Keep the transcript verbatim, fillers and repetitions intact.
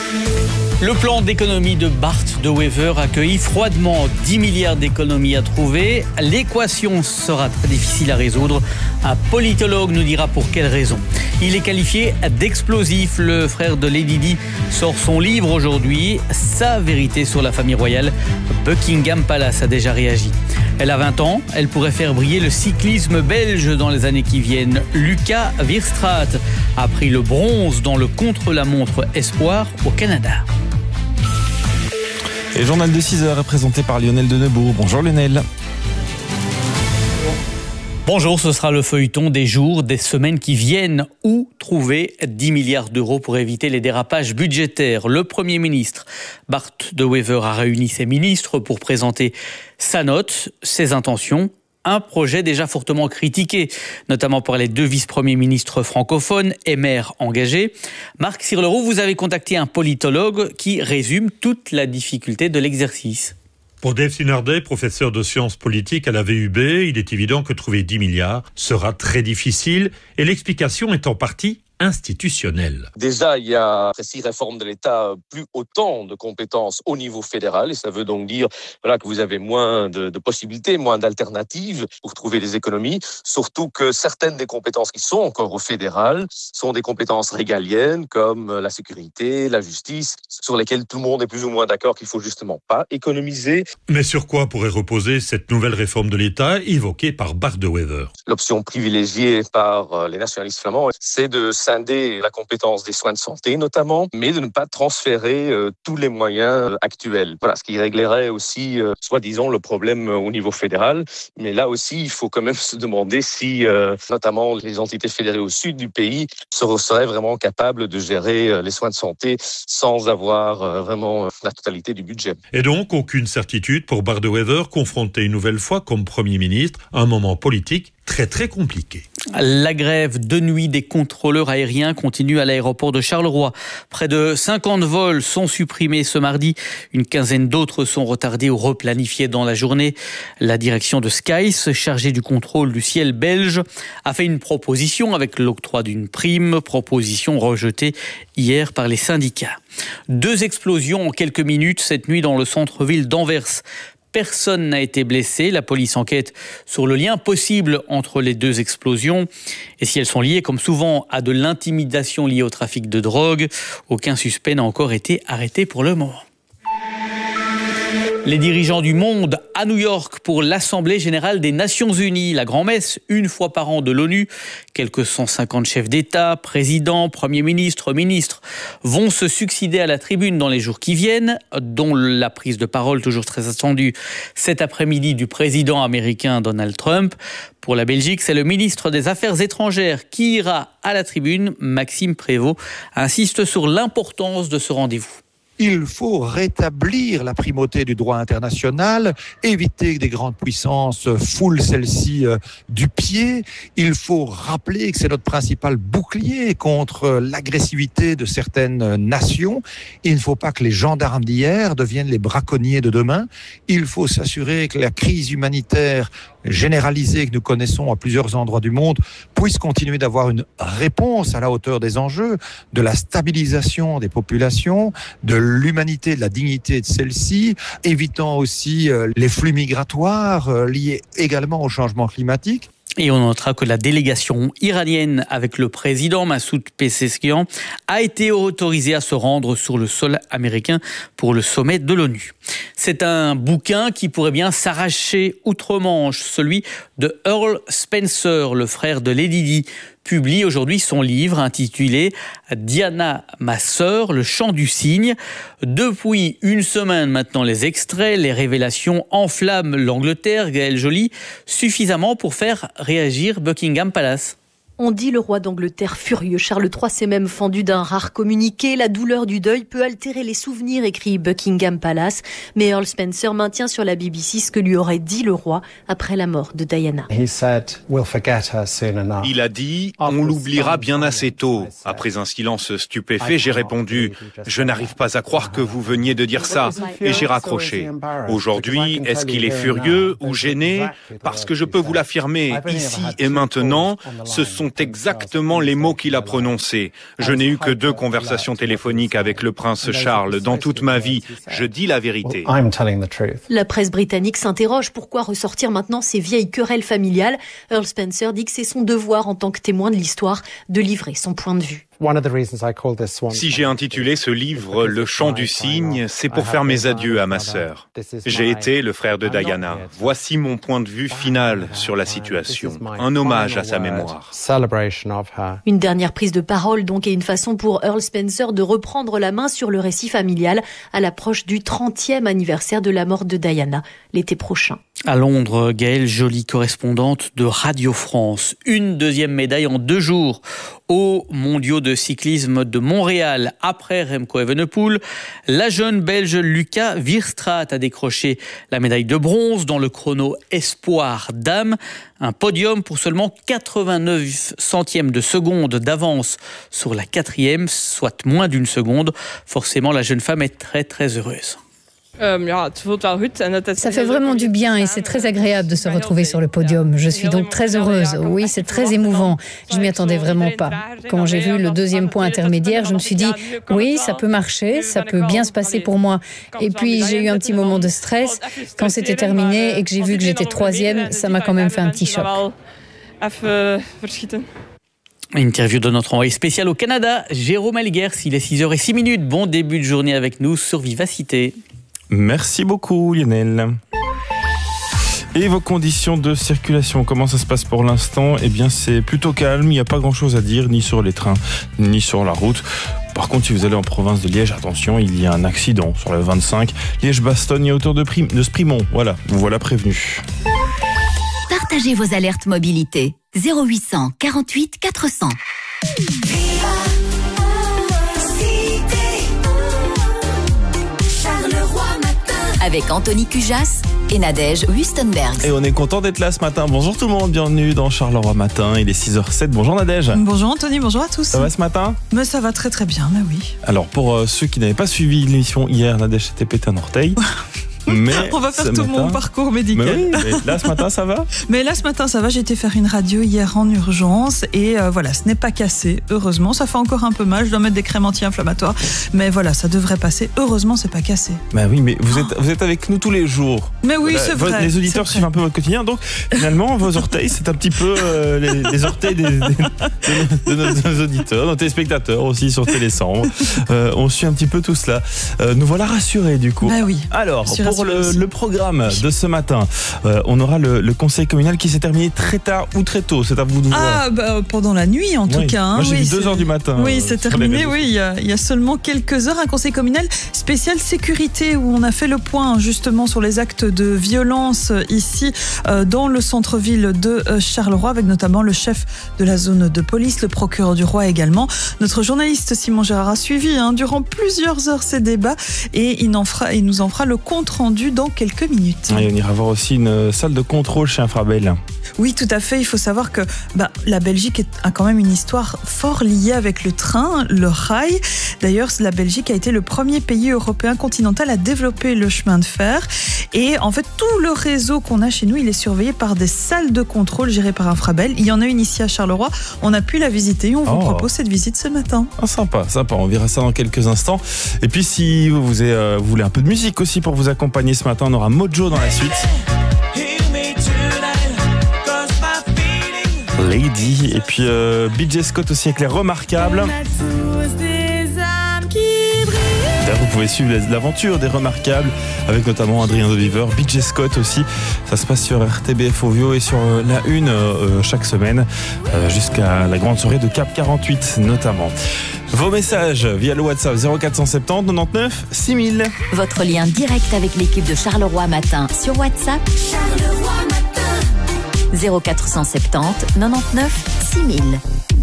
Le plan d'économie de Bart de Wever accueille froidement dix milliards d'économies à trouver. L'équation sera très difficile à résoudre. Un politologue nous dira pour quelle raison. Il est qualifié d'explosif. Le frère de Lady Di sort son livre aujourd'hui. Sa vérité sur la famille royale. Buckingham Palace a déjà réagi. Elle a vingt ans. Elle pourrait faire briller le cyclisme belge dans les années qui viennent. Luca Weerstraat a pris le bronze dans le contre-la-montre Espoir au Canada. Et le journal de six heures est présenté par Lionel Denebourg. Bonjour Lionel. Bonjour, ce sera le feuilleton des jours, des semaines qui viennent. Où trouver dix milliards d'euros pour éviter les dérapages budgétaires? Le Premier ministre Bart de Wever a réuni ses ministres pour présenter sa note, ses intentions. Un projet déjà fortement critiqué, notamment par les deux vice-premiers ministres francophones et maires engagés. Marc Sirleroux, vous avez contacté un politologue qui résume toute la difficulté de l'exercice. Pour Dave Sinardet, professeur de sciences politiques à la V U B, il est évident que trouver dix milliards sera très difficile et l'explication est en partie institutionnel. Déjà, il y a six réformes de l'État, plus autant de compétences au niveau fédéral, et ça veut donc dire voilà, que vous avez moins de, de possibilités, moins d'alternatives pour trouver des économies, surtout que certaines des compétences qui sont encore au fédéral sont des compétences régaliennes, comme la sécurité, la justice, sur lesquelles tout le monde est plus ou moins d'accord qu'il ne faut justement pas économiser. Mais sur quoi pourrait reposer cette nouvelle réforme de l'État évoquée par Bart de Wever? L'option privilégiée par les nationalistes flamands, c'est de scinder la compétence des soins de santé notamment, mais de ne pas transférer euh, tous les moyens euh, actuels. Voilà, ce qui réglerait aussi, euh, soi-disant, le problème euh, au niveau fédéral. Mais là aussi, il faut quand même se demander si, euh, notamment, les entités fédérées au sud du pays seraient vraiment capables de gérer euh, les soins de santé sans avoir euh, vraiment euh, la totalité du budget. Et donc, aucune certitude pour Bart de Wever, confronté une nouvelle fois comme Premier ministre à un moment politique très très compliqué. La grève de nuit des contrôleurs aériens continue à l'aéroport de Charleroi. Près de cinquante vols sont supprimés ce mardi. Une quinzaine d'autres sont retardés ou replanifiés dans la journée. La direction de Skies, chargée du contrôle du ciel belge, a fait une proposition avec l'octroi d'une prime, proposition rejetée hier par les syndicats. Deux explosions en quelques minutes cette nuit dans le centre-ville d'Anvers. Personne n'a été blessé. La police enquête sur le lien possible entre les deux explosions. Et si elles sont liées, comme souvent, à de l'intimidation liée au trafic de drogue, aucun suspect n'a encore été arrêté pour le moment. Les dirigeants du monde à New York pour l'Assemblée générale des Nations Unies. La grand-messe, une fois par an de l'ONU. Quelques cent cinquante chefs d'État, présidents, premiers ministres, ministres vont se succéder à la tribune dans les jours qui viennent, dont la prise de parole toujours très attendue cet après-midi du président américain Donald Trump. Pour la Belgique, c'est le ministre des Affaires étrangères qui ira à la tribune. Maxime Prévost insiste sur l'importance de ce rendez-vous. Il faut rétablir la primauté du droit international, éviter que des grandes puissances foulent celle-ci du pied. Il faut rappeler que c'est notre principal bouclier contre l'agressivité de certaines nations. Il ne faut pas que les gendarmes d'hier deviennent les braconniers de demain. Il faut s'assurer que la crise humanitaire généralisée que nous connaissons à plusieurs endroits du monde puisse continuer d'avoir une réponse à la hauteur des enjeux, de la stabilisation des populations, de l'humanité, de la dignité de celle-ci, évitant aussi les flux migratoires liés également au changement climatique. Et on notera que la délégation iranienne avec le président Massoud Pezeshkian a été autorisée à se rendre sur le sol américain pour le sommet de l'ONU. C'est un bouquin qui pourrait bien s'arracher outre-Manche, celui de Earl Spencer, le frère de Lady Di, publie aujourd'hui son livre intitulé « Diana, ma sœur, le chant du cygne ». Depuis une semaine maintenant, les extraits, les révélations enflamment l'Angleterre, Gaëlle Joly, suffisamment pour faire réagir Buckingham Palace. On dit le roi d'Angleterre furieux. Charles trois s'est même fendu d'un rare communiqué. La douleur du deuil peut altérer les souvenirs, écrit Buckingham Palace. Mais Earl Spencer maintient sur la B B C ce que lui aurait dit le roi après la mort de Diana. Il a dit « On l'oubliera bien assez tôt ». Après un silence stupéfait, j'ai répondu « Je n'arrive pas à croire que vous veniez de dire ça ». Et j'ai raccroché. Aujourd'hui, est-ce qu'il est furieux ou gêné ? Parce que je peux vous l'affirmer, ici et maintenant, ce sont sont exactement les mots qu'il a prononcés. Je n'ai eu que deux conversations téléphoniques avec le prince Charles dans toute ma vie. Je dis la vérité. La presse britannique s'interroge. Pourquoi ressortir maintenant ces vieilles querelles familiales ? Earl Spencer dit que c'est son devoir en tant que témoin de l'histoire de livrer son point de vue. Si j'ai intitulé ce livre « Le chant du cygne », c'est pour faire mes adieux à ma sœur. J'ai été le frère de Diana. Voici mon point de vue final sur la situation. Un hommage à sa mémoire. Une dernière prise de parole donc et une façon pour Earl Spencer de reprendre la main sur le récit familial à l'approche du trentième anniversaire de la mort de Diana l'été prochain. À Londres, Gaëlle Joly, correspondante de Radio France. Une deuxième médaille en deux jours aux mondiaux de cyclisme de Montréal. Après Remco Evenepoel, la jeune Belge Luca Wierstraat a décroché la médaille de bronze dans le chrono espoir dames. Un podium pour seulement quatre-vingt-neuf centièmes de seconde d'avance sur la quatrième, soit moins d'une seconde. Forcément, la jeune femme est très très heureuse. Ça fait vraiment du bien et c'est très agréable de se retrouver sur le podium. Je suis donc très heureuse. Oui, c'est très émouvant. Je m'y attendais vraiment pas. Quand j'ai vu le deuxième point intermédiaire, je me suis dit, oui, ça peut marcher, ça peut bien se passer pour moi. Et puis, j'ai eu un petit moment de stress. Quand c'était terminé et que j'ai vu que j'étais troisième, ça m'a quand même fait un petit choc. Interview de notre envoyé spécial au Canada, Jérôme Elguers. Il est six heures zéro six. Bon début de journée avec nous sur Vivacité. Merci beaucoup Lionel. Et vos conditions de circulation, comment ça se passe pour l'instant ? Eh bien c'est plutôt calme, il n'y a pas grand chose à dire, ni sur les trains, ni sur la route. Par contre, si vous allez en province de Liège, attention, il y a un accident sur le vingt-cinq. Liège-Bastogne, à hauteur de, Prim- de Sprimont. Voilà, vous voilà prévenu. Partagez vos alertes mobilité. zéro huit cent quarante-huit quatre cents. Avec Anthony Cujas et Nadège Wustenberg. Et on est content d'être là ce matin. Bonjour tout le monde, bienvenue dans Charleroi Matin. Il est six heures zéro sept. Bonjour Nadège. Bonjour Anthony, bonjour à tous. Ça va ce matin ? Mais ça va très très bien, mais oui. Alors pour euh, ceux qui n'avaient pas suivi l'émission hier, Nadège s'était pété un orteil. Mais on va faire tout matin... mon parcours médical. Mais oui, mais là ce matin ça va ? Mais là ce matin ça va, j'ai été faire une radio hier en urgence et euh, voilà, ce n'est pas cassé, heureusement. Ça fait encore un peu mal, je dois mettre des crèmes anti-inflammatoires, mais voilà, ça devrait passer. Heureusement, c'est pas cassé. Bah oui, mais vous êtes, vous êtes avec nous tous les jours. Mais oui, voilà, c'est vrai. Les auditeurs suivent un peu votre quotidien, donc finalement vos orteils c'est un petit peu euh, les, les orteils des, des, de, nos, de nos auditeurs, nos téléspectateurs aussi sur Télécent. Euh, on suit un petit peu tout cela. Euh, nous voilà rassurés du coup. Bah oui. Alors pour le, le programme de ce matin, euh, on aura le, le conseil communal qui s'est terminé très tard ou très tôt. C'est à vous de voir. Ah, bah, pendant la nuit en tout oui. cas. Hein, Moi j'ai oui, vu deux heures du matin. Oui, euh, c'est terminé. Oui, il y, a, il y a seulement quelques heures un conseil communal spécial sécurité où on a fait le point justement sur les actes de violence ici euh, dans le centre-ville de euh, Charleroi, avec notamment le chef de la zone de police, le procureur du roi également. Notre journaliste Simon Gérard a suivi hein, durant plusieurs heures ces débats et il, en fera, il nous en fera le compte rendu dans quelques minutes. Et on ira voir aussi une salle de contrôle chez Infrabel. Oui, tout à fait. Il faut savoir que bah, la Belgique a quand même une histoire fort liée avec le train, le rail. D'ailleurs, la Belgique a été le premier pays européen continental à développer le chemin de fer. Et en fait, tout le réseau qu'on a chez nous, il est surveillé par des salles de contrôle gérées par Infrabel. Il y en a une ici à Charleroi. On a pu la visiter. On vous oh. propose cette visite ce matin. Ah, sympa, sympa. On verra ça dans quelques instants. Et puis, si vous, vous, euh, vous voulez un peu de musique aussi pour vous accompagner ce matin, on aura Mojo dans la suite. Lady et puis euh, B J Scott aussi avec les Remarquables. D'ailleurs, vous pouvez suivre l'aventure des Remarquables avec notamment Adrien Deliver, B J Scott aussi. Ça se passe sur R T B F Ovio et sur la une euh, chaque semaine euh, jusqu'à la grande soirée de Cap quarante-huit notamment. Vos messages via le WhatsApp zéro quatre cent soixante-dix quatre-vingt-dix-neuf six mille. Votre lien direct avec l'équipe de Charleroi Matin sur WhatsApp. Charleroi Matin. zéro quatre cent soixante-dix quatre-vingt-dix-neuf six mille.